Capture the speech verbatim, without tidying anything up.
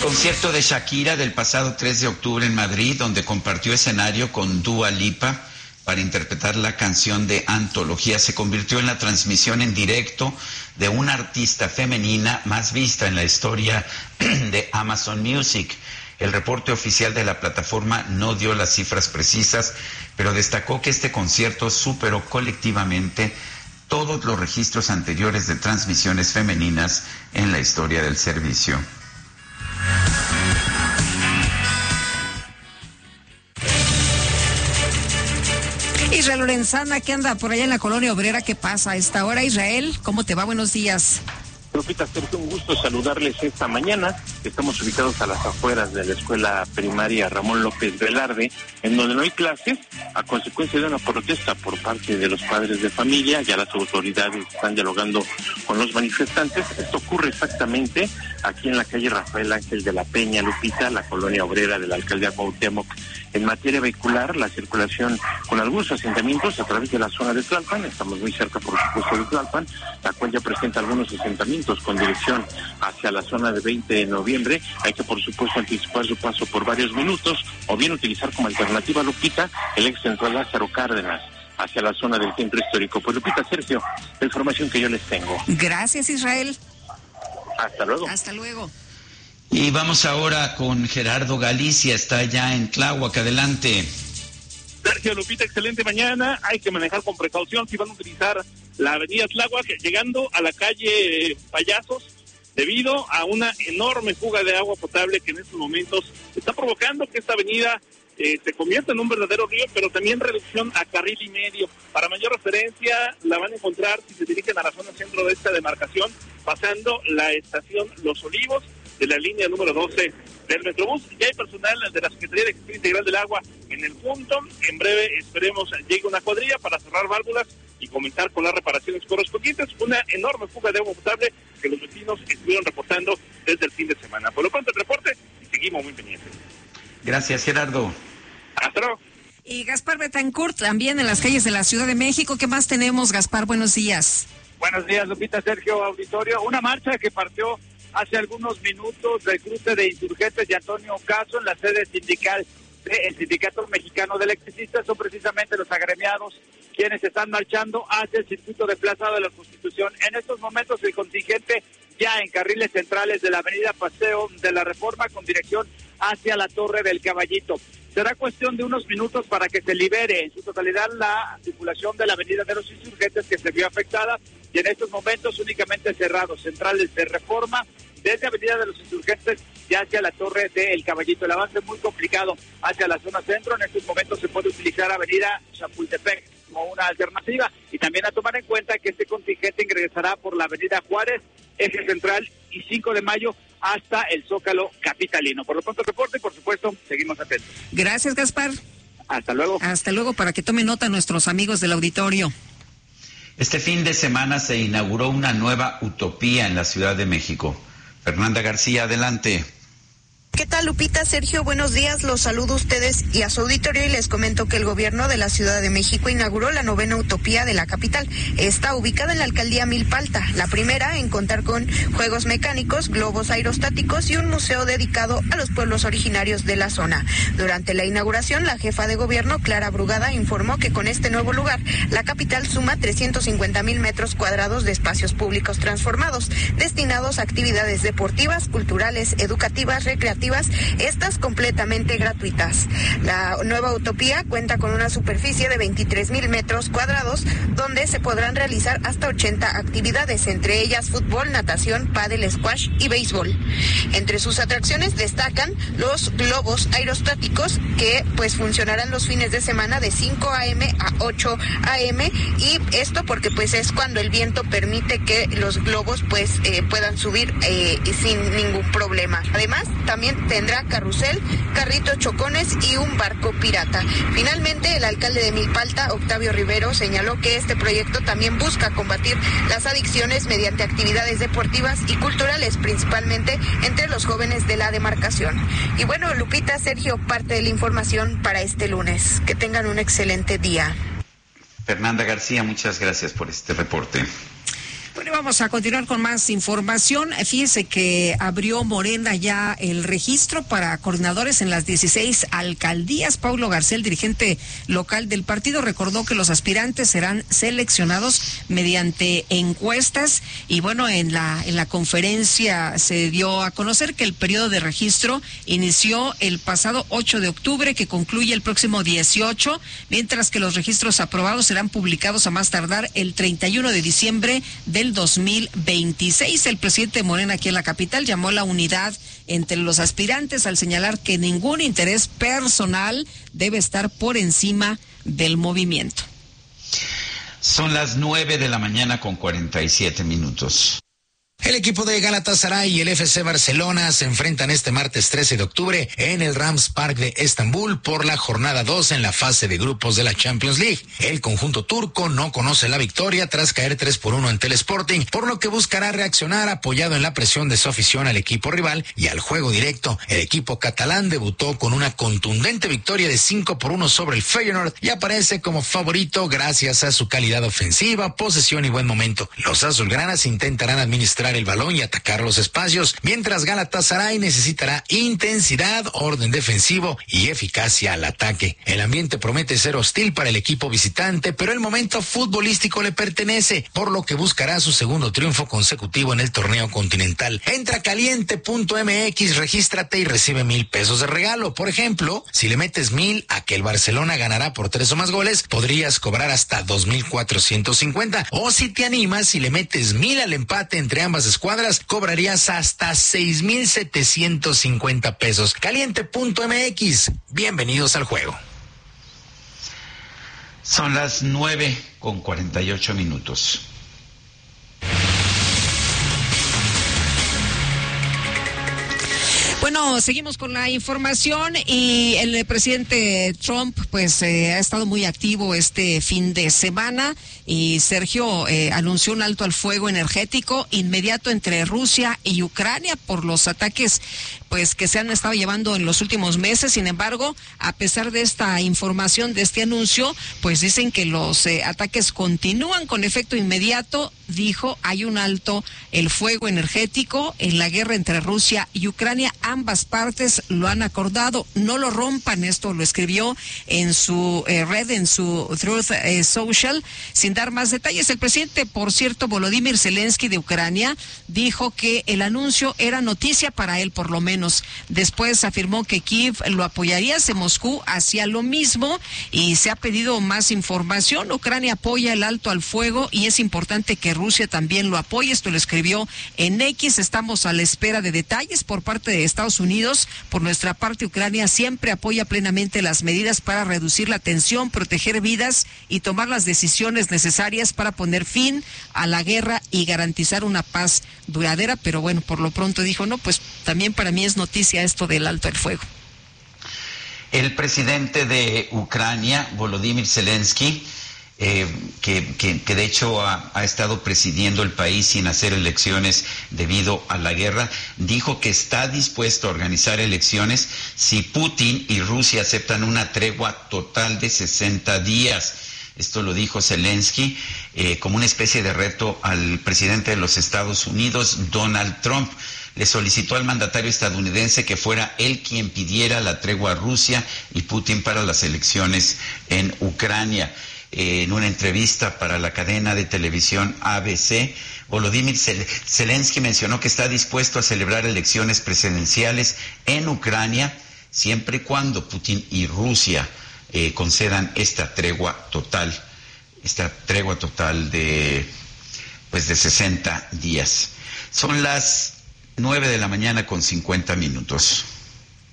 Concierto de Shakira del pasado tres de octubre en Madrid, donde compartió escenario con Dua Lipa para interpretar la canción de Antología, se convirtió en la transmisión en directo de una artista femenina más vista en la historia de Amazon Music. El reporte oficial de la plataforma no dio las cifras precisas, pero destacó que este concierto superó colectivamente todos los registros anteriores de transmisiones femeninas en la historia del servicio. Israel Lorenzana, que anda por allá en la Colonia Obrera, ¿qué pasa a esta hora? Israel, ¿cómo te va? Buenos días. Lupita, Sergio, un gusto saludarles esta mañana. Estamos ubicados a las afueras de la escuela primaria Ramón López Velarde, en donde no hay clases a consecuencia de una protesta por parte de los padres de familia. Ya las autoridades están dialogando con los manifestantes. Esto ocurre exactamente aquí en la calle Rafael Ángel de la Peña, Lupita, la colonia obrera de la alcaldía Cuauhtémoc. En materia vehicular, la circulación con algunos asentamientos a través de la zona de Tlalpan, estamos muy cerca por supuesto de Tlalpan, la cual ya presenta algunos asentamientos con dirección hacia la zona de veinte de noviembre. Hay que por supuesto anticipar su paso por varios minutos o bien utilizar como alternativa, Lupita, el ex central Lázaro Cárdenas hacia la zona del centro histórico. Pues Lupita, Sergio, la información que yo les tengo. Gracias, Israel. Hasta luego. Hasta luego. Y vamos ahora con Gerardo Galicia, está ya en Tláhuac, adelante. Sergio, Lupita, excelente mañana. Hay que manejar con precaución si van a utilizar la avenida Tláhuac, llegando a la calle Payasos, debido a una enorme fuga de agua potable que en estos momentos está provocando que esta avenida eh, se convierta en un verdadero río, pero también reducción a carril y medio. Para mayor referencia, la van a encontrar si se dirigen a la zona centro de esta demarcación, pasando la estación Los Olivos, de la línea número doce del Metrobús. Ya hay personal de la Secretaría de Gestión Integral del Agua en el punto. En breve esperemos llegue una cuadrilla para cerrar válvulas y comenzar con las reparaciones correspondientes. Una enorme fuga de agua potable que los vecinos estuvieron reportando desde el fin de semana. Por lo pronto el reporte y seguimos muy pendientes. Gracias, Gerardo. Hasta luego. Y Gaspar Betancourt, también en las calles de la Ciudad de México. ¿Qué más tenemos, Gaspar? Buenos días. Buenos días, Lupita, Sergio, auditorio. Una marcha que partió hace algunos minutos del cruce de Insurgentes de Antonio Caso en la sede sindical del Sindicato Mexicano de Electricistas. Son precisamente los agremiados quienes están marchando hacia el circuito de Plaza de la Constitución. En estos momentos el contingente ya en carriles centrales de la avenida Paseo de la Reforma con dirección hacia la Torre del Caballito. Será cuestión de unos minutos para que se libere en su totalidad la circulación de la avenida de los Insurgentes, que se vio afectada, y en estos momentos únicamente cerrados centrales de Reforma desde avenida de los Insurgentes ya hacia la Torre del Caballito. El avance es muy complicado hacia la zona centro. En estos momentos se puede utilizar avenida Chapultepec como una alternativa, y también a tomar en cuenta que este contingente ingresará por la avenida Juárez, Eje Central y cinco de mayo hasta el Zócalo capitalino. Por lo pronto el reporte, y por supuesto seguimos atentos. Gracias, Gaspar. Hasta luego. Hasta luego, para que tomen nota nuestros amigos del auditorio. Este fin de semana se inauguró una nueva utopía en la Ciudad de México. Fernanda García, adelante. ¿Qué tal, Lupita? Sergio, buenos días. Los saludo a ustedes y a su auditorio y les comento que el gobierno de la Ciudad de México inauguró la novena utopía de la capital. Está ubicada en la alcaldía Milpalta, la primera en contar con juegos mecánicos, globos aerostáticos y un museo dedicado a los pueblos originarios de la zona. Durante la inauguración, la jefa de gobierno, Clara Brugada, informó que con este nuevo lugar, la capital suma trescientos cincuenta mil metros cuadrados de espacios públicos transformados, destinados a actividades deportivas, culturales, educativas, recreativas, estas completamente gratuitas. La nueva utopía cuenta con una superficie de veintitrés mil metros cuadrados, donde se podrán realizar hasta ochenta actividades, entre ellas fútbol, natación, pádel, squash y béisbol. Entre sus atracciones destacan los globos aerostáticos, que pues funcionarán los fines de semana de cinco a eme a ocho a eme, y esto porque pues es cuando el viento permite que los globos pues eh, puedan subir eh, sin ningún problema. Además, también tendrá carrusel, carritos chocones y un barco pirata. Finalmente, el alcalde de Milpalta, Octavio Rivero, señaló que este proyecto también busca combatir las adicciones mediante actividades deportivas y culturales, principalmente entre los jóvenes de la demarcación. Y bueno, Lupita, Sergio, parte de la información para este lunes. Que tengan un excelente día. Fernanda García, muchas gracias por este reporte. Bueno, vamos a continuar con más información. Fíjese que abrió Morena ya el registro para coordinadores en las dieciséis alcaldías. Paulo García, el dirigente local del partido, recordó que los aspirantes serán seleccionados mediante encuestas y bueno, en la en la conferencia se dio a conocer que el periodo de registro inició el pasado ocho de octubre, que concluye el próximo dieciocho, mientras que los registros aprobados serán publicados a más tardar el treinta y uno de diciembre del dos mil veintiséis. El presidente Morena aquí en la capital llamó a la unidad entre los aspirantes al señalar que ningún interés personal debe estar por encima del movimiento. Son las nueve de la mañana con cuarenta y siete minutos. El equipo de Galatasaray y el F C Barcelona se enfrentan este martes trece de octubre en el Rams Park de Estambul por la jornada dos en la fase de grupos de la Champions League. El conjunto turco no conoce la victoria tras caer tres por uno ante el Sporting, por lo que buscará reaccionar apoyado en la presión de su afición al equipo rival y al juego directo. El equipo catalán debutó con una contundente victoria de cinco por uno sobre el Feyenoord y aparece como favorito gracias a su calidad ofensiva, posesión y buen momento. Los azulgranas intentarán administrar el balón y atacar los espacios, mientras Galatasaray necesitará intensidad, orden defensivo y eficacia al ataque. El ambiente promete ser hostil para el equipo visitante, pero el momento futbolístico le pertenece, por lo que buscará su segundo triunfo consecutivo en el torneo continental. Entra a caliente punto m x, regístrate y recibe mil pesos de regalo. Por ejemplo, si le metes mil a que el Barcelona ganará por tres o más goles, podrías cobrar hasta dos mil cuatrocientos cincuenta. O si te animas y le metes mil al empate entre ambas escuadras, cobrarías hasta seis mil setecientos cincuenta pesos. Caliente punto m x. Bienvenidos al juego. Son las nueve con cuarenta y ocho minutos. Bueno, seguimos con la información y el presidente Trump pues eh, ha estado muy activo este fin de semana y Sergio eh, anunció un alto al fuego energético inmediato entre Rusia y Ucrania por los ataques pues que se han estado llevando en los últimos meses. Sin embargo, a pesar de esta información, de este anuncio, pues dicen que los eh, ataques continúan con efecto inmediato. Dijo, hay un alto el fuego energético en la guerra entre Rusia y Ucrania. Ambas partes lo han acordado, no lo rompan. Esto lo escribió en su eh, red, en su Truth eh, Social, sin dar más detalles. El presidente, por cierto, Volodymyr Zelensky de Ucrania, dijo que el anuncio era noticia para él, por lo menos. Después afirmó que Kiev lo apoyaría, si Moscú hacía lo mismo y se ha pedido más información. Ucrania apoya el alto al fuego y es importante que Rusia también lo apoye. Esto lo escribió en X. Estamos a la espera de detalles por parte de Estados Unidos. Por nuestra parte, Ucrania siempre apoya plenamente las medidas para reducir la tensión, proteger vidas y tomar las decisiones necesarias para poner fin a la guerra y garantizar una paz duradera. Pero bueno, por lo pronto dijo, no, pues también para mí es noticia esto del alto al fuego. El presidente de Ucrania, Volodymyr Zelensky, Eh, que, que, que de hecho ha, ha estado presidiendo el país sin hacer elecciones debido a la guerra, dijo que está dispuesto a organizar elecciones si Putin y Rusia aceptan una tregua total de sesenta días. Esto lo dijo Zelensky eh, como una especie de reto al presidente de los Estados Unidos, Donald Trump. Le solicitó al mandatario estadounidense que fuera él quien pidiera la tregua a Rusia y Putin para las elecciones en Ucrania. En una entrevista para la cadena de televisión A B C, Volodymyr Zelensky mencionó que está dispuesto a celebrar elecciones presidenciales en Ucrania siempre y cuando Putin y Rusia eh, concedan esta tregua total, esta tregua total de pues de sesenta días. Son las nueve de la mañana con cincuenta minutos.